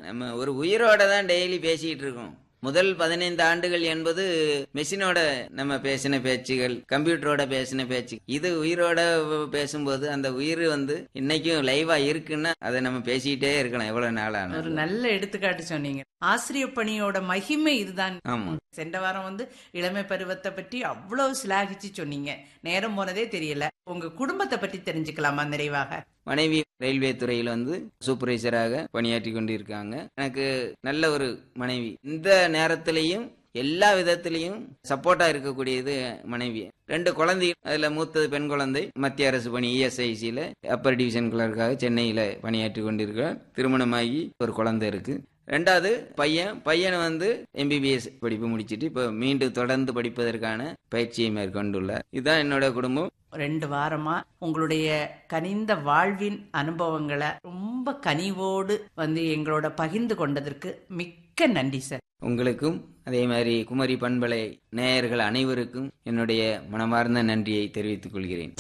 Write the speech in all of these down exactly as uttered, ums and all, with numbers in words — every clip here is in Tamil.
நம்ம ஒரு உயிரோட தான் டெய்லி பேசிட்டு இருக்கோம். முதல் பதினைந்து ஆண்டுகள் என்பது மெஷினோட நம்ம பேசின பேச்சுகள், கம்ப்யூட்டரோட பேசின பேச்சு. இது உயிரோட பேசும்போது அந்த உயிர் வந்து இன்னைக்கும் லைவா இருக்குன்னா அதை நம்ம பேசிக்கிட்டே இருக்கலாம் எவ்வளவு நாளான. ஒரு நல்ல எடுத்துக்காட்டு சொன்னீங்க. ஆசிரியர் பணியோட மகிமை இதுதான். ஆமா. சென்ற வாரம் வந்து இளமை பருவத்தை பற்றி அவ்வளவு சிலாகிச்சு சொன்னீங்க. நேரம் போனதே தெரியல. உங்க குடும்பத்தை பற்றி தெரிஞ்சுக்கலாமா நிறைவாக? மனைவி ரயில்வே துறையில் வந்து சூப்பர்வைசராக பணியாற்றி கொண்டு இருக்காங்க. எனக்கு நல்ல ஒரு மனைவி. இந்த நேரத்திலையும் எல்லா விதத்திலையும் சப்போர்ட்டா இருக்கக்கூடியது மனைவி. ரெண்டு குழந்தை, அதுல மூத்தது பெண் குழந்தை, மத்திய அரசு பணி இஎஸ்ஐசியில அப்பர் டிவிஷன் கிளர்க்காக சென்னையில பணியாற்றி கொண்டிருக்கிறார். திருமணமாகி ஒரு குழந்தை இருக்கு. ரெண்டாவது பையன் பையன் வந்து எம்பிபிஎஸ் படிப்பு முடிச்சுட்டு இப்ப மீண்டும் தொடர்ந்து படிப்பதற்கான பயிற்சியை மேற்கொண்டுள்ளார். இதுதான் என்னோட குடும்பம். ரெண்டு வாரமா உங்களுடைய கனிந்த வாழ்வின் அனுபவங்களை ரொம்ப கனிவோடு வந்து எங்களோட பகிர்ந்து கொண்டதற்கு மிக்க நன்றி சார். உங்களுக்கும் அதே மாதிரி குமரி பண்பலை நேயர்கள் அனைவருக்கும் என்னுடைய மனமார்ந்த நன்றியை தெரிவித்துக் கொள்கிறேன்.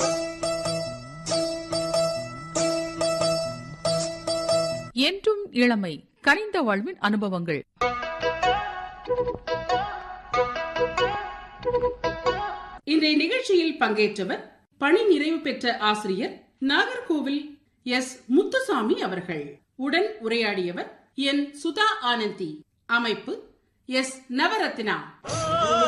என்றும் இளமை, கனிந்த வாழ்வின் அனுபவங்கள். இன்றைய நிகழ்ச்சியில் பங்கேற்றவர் பணி நிறைவு பெற்ற ஆசிரியர் நாகர்கோவில் எஸ் முத்துசாமி அவர்கள். உடன் உரையாடியவர் என் சுதா ஆனந்தி. அமைப்பு எஸ் நவரத்னா.